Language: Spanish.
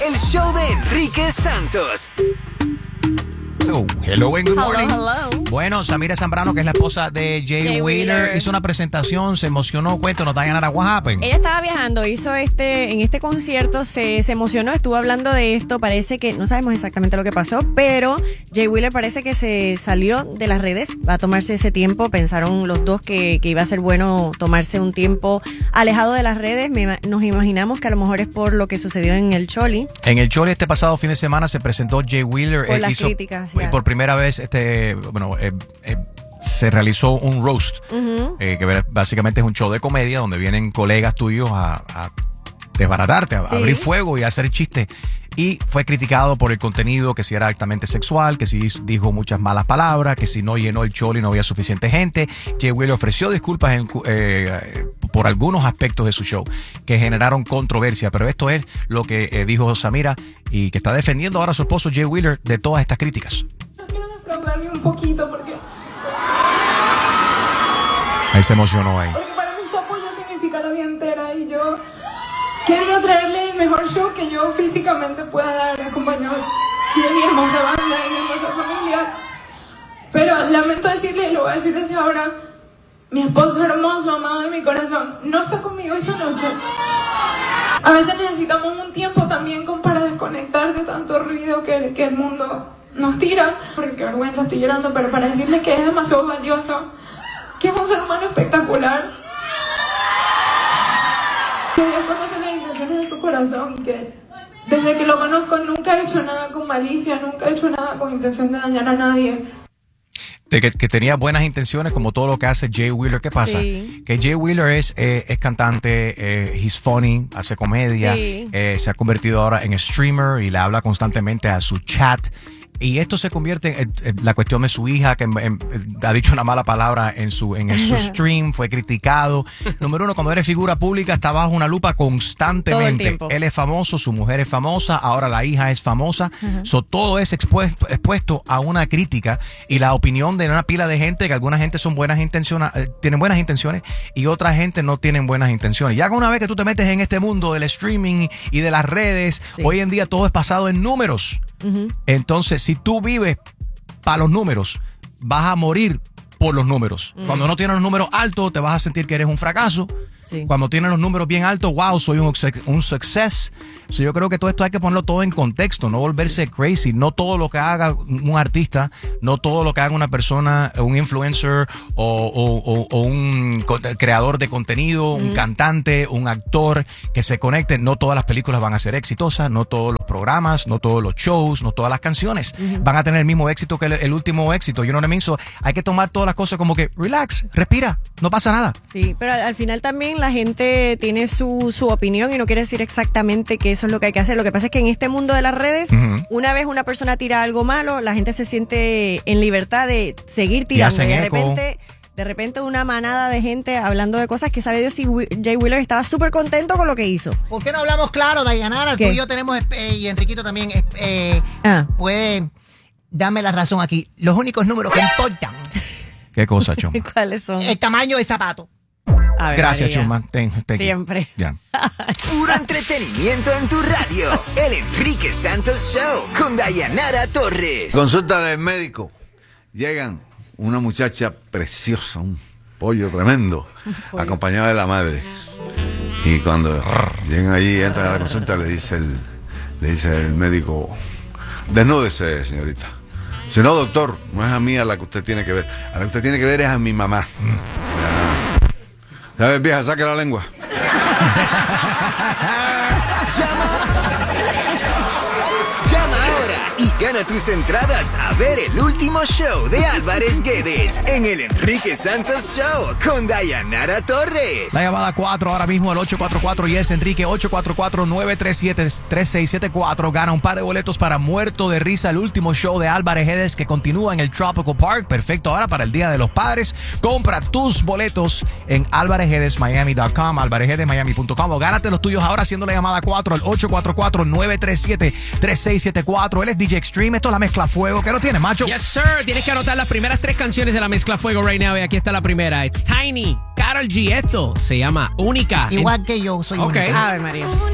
El show de Enrique Santos. Hello and good morning. Hello. Bueno, Samira Zambrano, que es la esposa de Jay Wheeler, hizo una presentación, se emocionó. Cuéntanos, Dayanara, what happened? Ella estaba viajando, hizo en este concierto, se emocionó, estuvo hablando de esto. Parece que no sabemos exactamente lo que pasó, pero Jay Wheeler parece que se salió de las redes, va a tomarse ese tiempo. Pensaron los dos que iba a ser bueno tomarse un tiempo alejado de las redes. Nos imaginamos que a lo mejor es por lo que sucedió en el Choli. En el Choli este pasado fin de semana se presentó Jay Wheeler. Por las críticas. Y por primera vez se realizó un roast, que básicamente es un show de comedia donde vienen colegas tuyos a desbaratarte, a abrir fuego y a hacer chistes. Y fue criticado por el contenido, que si era altamente sexual, que si dijo muchas malas palabras, que si no llenó el Choli no había suficiente gente. Jay Wheeler ofreció disculpas por algunos aspectos de su show que generaron controversia, pero esto es lo que dijo Samira y que está defendiendo ahora a su esposo Jay Wheeler de todas estas críticas. Yo quiero defraudarme un poquito porque Ahí se emocionó ahí. para mí su apoyo significa la vida entera y yo quería traerle el mejor show que yo físicamente pueda dar acompañado de mi hermosa banda y mi hermosa familia. Pero lamento decirle, y lo voy a decir desde ahora, mi esposo hermoso, amado de mi corazón, no está conmigo esta noche. A veces necesitamos un tiempo también para desconectar de tanto ruido que el mundo nos tira. Porque qué vergüenza, estoy llorando, pero para decirle que es demasiado valioso, que es un ser humano espectacular, que Dios conoce las intenciones de su corazón y que desde que lo conozco nunca ha hecho nada con malicia, nunca ha hecho nada con intención de dañar a nadie. De que tenía buenas intenciones, como todo lo que hace Jay Wheeler. ¿Qué pasa? Sí. Que Jay Wheeler es cantante, he's funny, hace comedia, se ha convertido ahora en streamer y le habla constantemente a su chat. Y esto se convierte en la cuestión de su hija, que ha dicho una mala palabra en su stream, fue criticado. Número uno, cuando eres figura pública, está bajo una lupa constantemente. Todo el tiempo. Él es famoso, su mujer es famosa, ahora la hija es famosa. Todo es expuesto a una crítica y la opinión de una pila de gente, que alguna gente son buenas intenciones, tienen buenas intenciones y otra gente no tienen buenas intenciones. Ya una vez que tú te metes en este mundo del streaming y de las redes, hoy en día todo es basado en números. Entonces, si tú vives para los números, vas a morir por los números. Cuando no tienes los números altos, te vas a sentir que eres un fracaso. Sí. Cuando tienes los números bien altos, wow, soy un success. So, yo creo que todo esto hay que ponerlo todo en contexto, no volverse crazy. No todo lo que haga un artista, no todo lo que haga una persona, un influencer o un creador de contenido, un cantante, un actor que se conecte, no todas las películas van a ser exitosas, no todos los programas, no todos los shows, no todas las canciones van a tener el mismo éxito que el último éxito. You know what I mean? So, hay que tomar todas las cosas como que relax, respira, no pasa nada. Sí, pero al final también la gente tiene su opinión y no quiere decir exactamente que eso es lo que hay que hacer. Lo que pasa es que en este mundo de las redes, una vez una persona tira algo malo, la gente se siente en libertad de seguir tirando. Y de repente una manada de gente hablando de cosas que sabe Dios si Jay Wheeler estaba súper contento con lo que hizo. ¿Por qué no hablamos claro, Dayanara? Tú y yo tenemos, y Enriquito también, puede darme la razón aquí. Los únicos números que importan. ¿Qué cosa, Chuma? ¿Cuáles son? El tamaño del zapato. Gracias, Chuma. Siempre. Ya. Puro entretenimiento en tu radio. El Enrique Santos Show con Dayanara Torres. Consulta del médico. Llegan una muchacha preciosa, un pollo tremendo, acompañada de la madre. Y cuando llegan allí, entran a la consulta, le dice el médico: desnúdese, señorita. Si no, doctor, no es a mí a la que usted tiene que ver. A la que usted tiene que ver es a mi mamá. ¿Sabes, vieja? Saque la lengua. Llama ahora y gana tus entradas a ver el último show de Álvarez Guedes en el Enrique Santos Show con Dayanara Torres. La llamada 4 ahora mismo, el 844 y es Enrique, 844-937-3674. Gana un par de boletos para Muerto de Risa, el último show de Álvarez Guedes que continúa en el Tropical Park. Perfecto ahora para el Día de los Padres. Compra tus boletos en alvarezguedesmiami.com, alvarezguedesmiami.com, o gánate los tuyos ahora haciendo la llamada 4 al 844-937-3674. Él es DJ Extreme. Esto es la mezcla fuego. ¿Qué no tiene, macho? Yes, sir. Tienes que anotar las primeras 3 canciones de la mezcla fuego right now. Y aquí está la primera. It's Tiny, Karol G. Esto se llama Única. Igual que yo soy Ok. única. Ave María.